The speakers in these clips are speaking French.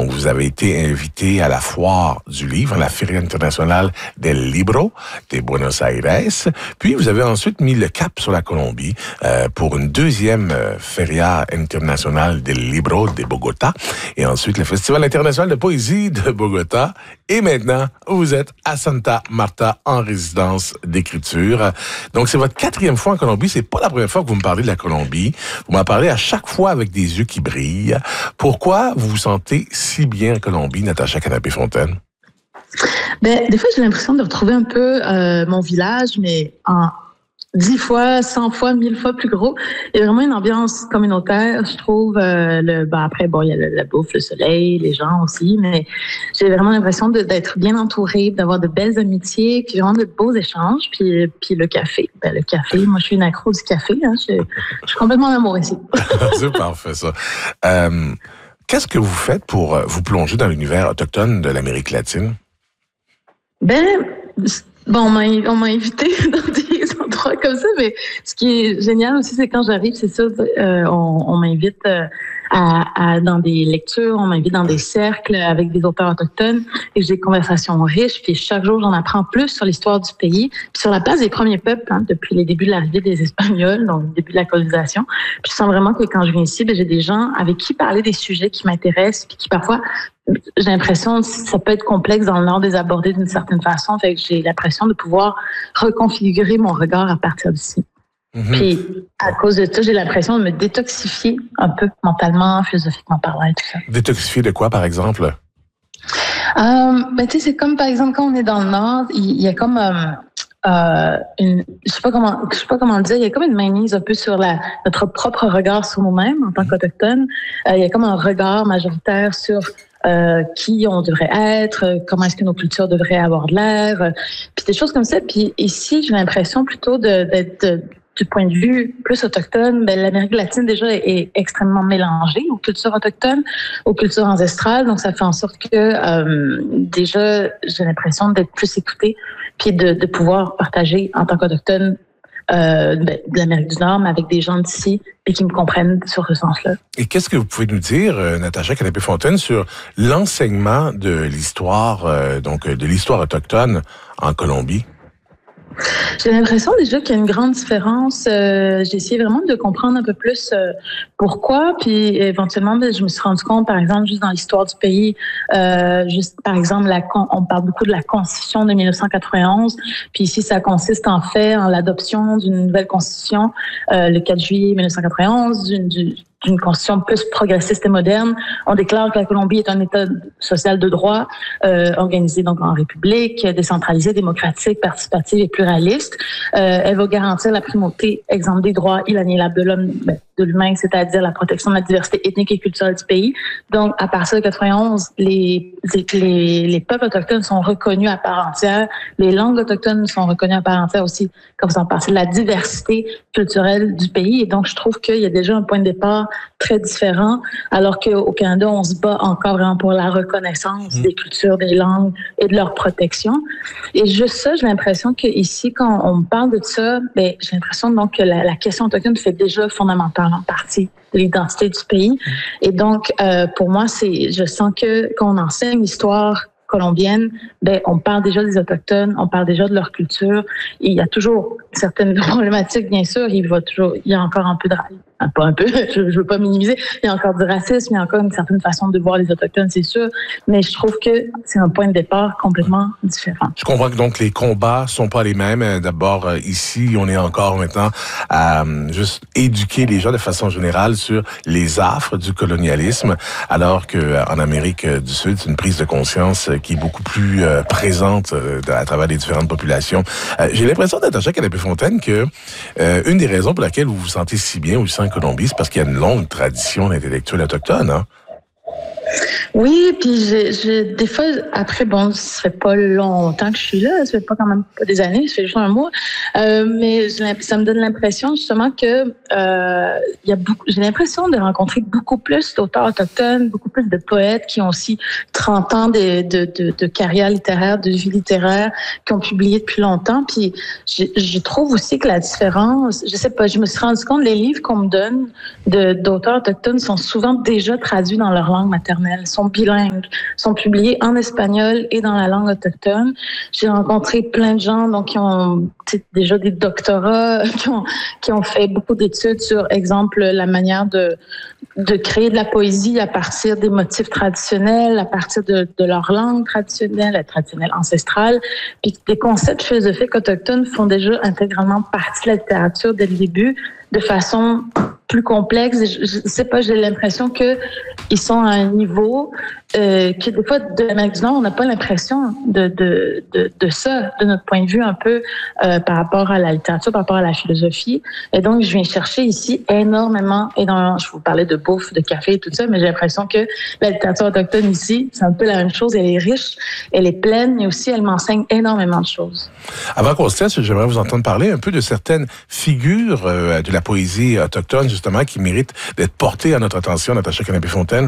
Donc, vous avez été invité à la foire du livre, la Feria Internacional del Libro de Buenos Aires. Puis, vous avez ensuite mis le cap sur la Colombie pour une deuxième Feria Internacional del Libro de Bogota. Et ensuite, le Festival international de poésie de Bogota. Et maintenant, vous êtes à Santa Marta en résidence d'écriture. Donc, c'est votre 4e fois en Colombie. C'est pas la première fois que vous me parlez de la Colombie. Vous m'en parlez à chaque fois avec des yeux qui brillent. Pourquoi vous vous sentez si bien en Colombie, Natacha Canapé-Fontaine? Ben, des fois, j'ai l'impression de retrouver un peu mon village, mais en 10 fois, 100 fois, 1000 fois plus gros. Il y a vraiment une ambiance communautaire, je trouve. Après, il y a la bouffe, le soleil, les gens aussi, mais j'ai vraiment l'impression d'être bien entourée, d'avoir de belles amitiés, puis vraiment de beaux échanges, puis le café. Ben, le café, moi, je suis une accro du café. Hein, je suis complètement en amour ici. C'est parfait, ça. Qu'est-ce que vous faites pour vous plonger dans l'univers autochtone de l'Amérique latine? On m'a invité dans des endroits comme ça, mais ce qui est génial aussi, c'est quand j'arrive, c'est ça, on m'invite dans des lectures, on m'invite dans des cercles avec des auteurs autochtones et j'ai des conversations riches, puis chaque jour, j'en apprends plus sur l'histoire du pays, puis sur la place des premiers peuples, depuis les débuts de l'arrivée des Espagnols, donc le début de la colonisation. Puis je sens vraiment que quand je viens ici, j'ai des gens avec qui parler des sujets qui m'intéressent, puis qui parfois, j'ai l'impression que ça peut être complexe dans le Nord de les aborder d'une certaine façon. Fait que j'ai l'impression de pouvoir reconfigurer mon regard à partir d'ici. Mm-hmm. Puis, à cause de ça, j'ai l'impression de me détoxifier un peu mentalement, philosophiquement parlant et tout ça. Détoxifier de quoi, par exemple? C'est comme, par exemple, quand on est dans le Nord, il y a comme... je sais pas comment le dire, il y a comme une mainmise un peu sur notre propre regard sur nous-mêmes en tant qu'Autochtones. Il y a comme un regard majoritaire sur qui on devrait être, comment est-ce que nos cultures devraient avoir de l'air, puis des choses comme ça. Puis ici, j'ai l'impression plutôt d'être du point de vue plus autochtone, l'Amérique latine déjà est extrêmement mélangée aux cultures autochtones, aux cultures ancestrales. Donc, ça fait en sorte que déjà, j'ai l'impression d'être plus écoutée puis de pouvoir partager en tant qu'autochtone de l'Amérique du Nord, mais avec des gens d'ici et qui me comprennent sur ce sens-là. Et qu'est-ce que vous pouvez nous dire, Natacha Canapé-Fontaine, sur l'enseignement de l'histoire, de l'histoire autochtone en Colombie? J'ai l'impression déjà qu'il y a une grande différence. J'ai essayé vraiment de comprendre un peu plus pourquoi, puis éventuellement, je me suis rendu compte, par exemple, juste dans l'histoire du pays, par exemple, on parle beaucoup de la Constitution de 1991, puis ici, ça consiste en fait en l'adoption d'une nouvelle Constitution le 4 juillet 1991, d'une constitution plus progressiste et moderne. On déclare que la Colombie est un État social de droit, organisé donc en république, décentralisé, démocratique, participative et pluraliste. Elle va garantir la primauté, exemple des droits inaliénables de l'humain, c'est-à-dire la protection de la diversité ethnique et culturelle du pays. Donc, à partir de 91, les peuples autochtones sont reconnus à part entière. Les langues autochtones sont reconnues à part entière aussi, comme faisant partie de la diversité culturelle du pays. Et donc, je trouve qu'il y a déjà un point de départ très différent, alors qu'au Canada, on se bat encore vraiment pour la reconnaissance des cultures, des langues et de leur protection. Et juste ça, j'ai l'impression qu'ici, quand on me parle de ça, j'ai l'impression donc que la question autochtone fait déjà fondamentalement partie de l'identité du pays. Et donc, pour moi, je sens que quand on enseigne l'histoire colombienne, on parle déjà des Autochtones, on parle déjà de leur culture. Et il y a toujours certaines problématiques, bien sûr. Il y a encore un peu de... Pas un peu, je veux pas minimiser. Il y a encore du racisme, il y a encore une certaine façon de voir les Autochtones, c'est sûr. Mais je trouve que c'est un point de départ complètement différent. Je comprends que donc les combats sont pas les mêmes. D'abord, ici, on est encore maintenant à juste éduquer les gens de façon générale sur les affres du colonialisme, alors que en Amérique du Sud, c'est une prise de conscience qui est beaucoup plus présente à travers les différentes populations. J'ai l'impression, Natacha Canapé-Fontaine, que une des raisons pour laquelle vous vous sentez si bien au sein de Colombie, c'est parce qu'il y a une longue tradition d'intellectuels autochtones, hein? Oui, puis des fois, après, ça fait pas longtemps que je suis là, ça fait pas quand même pas des années, ça fait juste un mois, mais ça me donne l'impression justement que j'ai l'impression de rencontrer beaucoup plus d'auteurs autochtones, beaucoup plus de poètes qui ont aussi 30 ans de carrière littéraire, de vie littéraire, qui ont publié depuis longtemps, puis je trouve aussi que la différence, je sais pas, je me suis rendu compte, les livres qu'on me donne d'auteurs autochtones sont souvent déjà traduits dans leur langue maternelle, sont sont bilingues, sont publiés en espagnol et dans la langue autochtone. J'ai rencontré plein de gens donc qui ont déjà des doctorats, qui ont fait beaucoup d'études sur, exemple, la manière de créer de la poésie à partir des motifs traditionnels, à partir de leur langue traditionnelle, la traditionnelle ancestrale. Puis des concepts philosophiques autochtones font déjà intégralement partie de la littérature dès le début, de façon plus complexe. Je sais pas, j'ai l'impression que ils sont à un niveau que des fois de l'Amérique du Nord, on n'a pas l'impression de ça, de notre point de vue un peu par rapport à la littérature, par rapport à la philosophie. Et donc, je viens chercher ici énormément. Je vous parlais de bouffe, de café et tout ça, mais j'ai l'impression que la littérature autochtone ici, c'est un peu la même chose. Elle est riche, elle est pleine, mais aussi elle m'enseigne énormément de choses. Avant qu'on se laisse, j'aimerais vous entendre parler un peu de certaines figures de la poésie autochtone, justement, qui méritent d'être portées à notre attention, Natacha Canapé-Fontaine.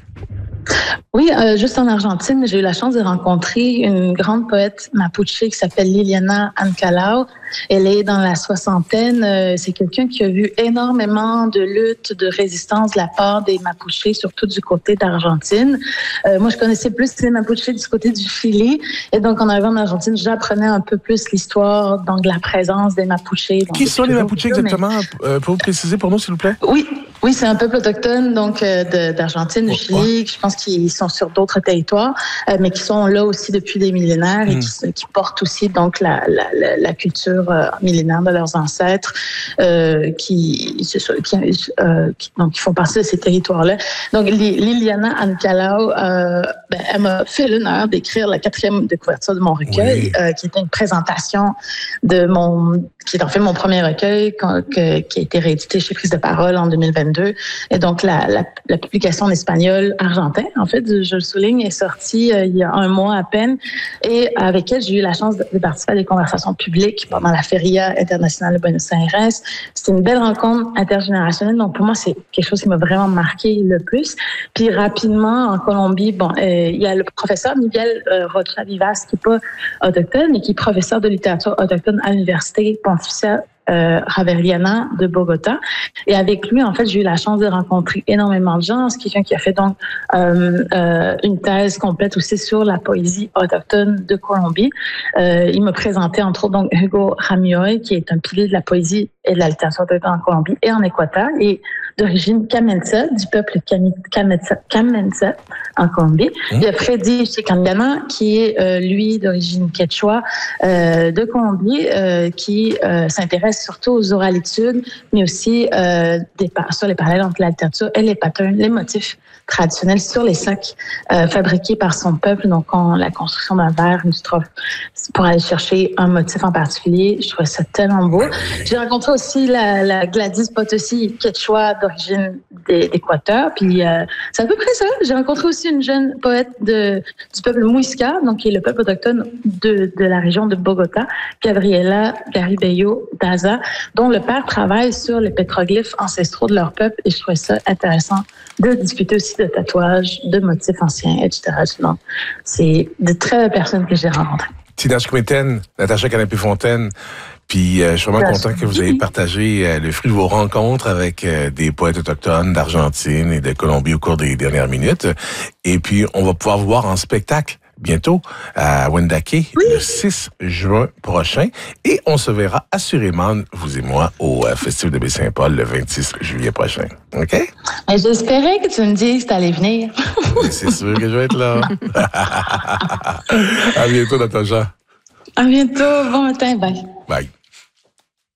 Oui, juste en Argentine, j'ai eu la chance de rencontrer une grande poète mapuche qui s'appelle Liliana Ancalao. Elle est dans la soixantaine. C'est quelqu'un qui a vu énormément de luttes, de résistance de la part des Mapuches, surtout du côté d'Argentine. Moi, je connaissais plus les Mapuches du côté du Chili. Et donc, en arrivant en Argentine, j'apprenais un peu plus l'histoire, donc la présence des Mapuches. Qui sont les Mapuches exactement? Pouvez-vous préciser pour nous, s'il vous plaît? Oui, c'est un peuple autochtone donc d'Argentine, du Chili. Je pense qu'ils sont sur d'autres territoires, mais qui sont là aussi depuis des millénaires et qui portent aussi donc la culture millénaire de leurs ancêtres, qui font partie de ces territoires-là. Donc Liliana Ancalao, elle m'a fait l'honneur d'écrire la 4e de couverture de mon recueil, qui était une présentation qui est en fait mon premier recueil, qui a été réédité chez Prise de Parole en 2022. Et donc, la publication en espagnol argentin, en fait, je le souligne, est sortie il y a un mois à peine. Et avec elle, j'ai eu la chance de participer à des conversations publiques pendant la Feria internationale de Buenos Aires. C'était une belle rencontre intergénérationnelle. Donc, pour moi, c'est quelque chose qui m'a vraiment marqué le plus. Puis, rapidement, en Colombie, il y a le professeur Miguel Rocha Vivas, qui n'est pas autochtone, mais qui est professeur de littérature autochtone à l'Université Pontificia Javeriana de Bogota. Et avec lui, en fait, j'ai eu la chance de rencontrer énormément de gens. C'est quelqu'un qui a fait donc une thèse complète aussi sur la poésie autochtone de Colombie. Il m'a présenté, entre autres, donc Hugo Ramioy, qui est un pilier de la poésie et de la littérature autochtone en Colombie et en Équateur, et d'origine Kamenza, du peuple Kamenza en Colombie. Il y a Freddy Chicangana, qui est, lui, d'origine quechua de Colombie, qui s'intéresse surtout aux oralitudes, mais aussi sur les parallèles entre la littérature et les patterns, les motifs traditionnels sur les sacs fabriqués par son peuple. Donc, la construction d'un vers, une strophe, pour aller chercher un motif en particulier. Je trouvais ça tellement beau. J'ai rencontré aussi la Gladys Potosí, quechua d'origine d'Équateur. Puis, c'est à peu près ça. J'ai rencontré aussi une jeune poète du peuple Muisca, donc qui est le peuple autochtone de la région de Bogota, Gabriela Garibello Daza, dont le père travaille sur les pétroglyphes ancestraux de leur peuple. Et je trouvais ça intéressant de discuter aussi de tatouages, de motifs anciens, etc. Donc, c'est de très belles personnes que j'ai rencontrées. Tinashe Quinten, Natacha Canapé-Fontaine, puis je suis vraiment content que vous ayez partagé le fruit de vos rencontres avec des poètes autochtones d'Argentine et de Colombie au cours des dernières minutes. Et puis, on va pouvoir vous voir en spectacle bientôt à Wendake, le 6 juin prochain. Et on se verra assurément, vous et moi, au Festival de Baie-Saint-Paul le 26 juillet prochain. OK? Et j'espérais que tu me dises que tu allais venir. C'est sûr que je vais être là. À bientôt, Natacha. À bientôt. Bon matin. Bye. Bye.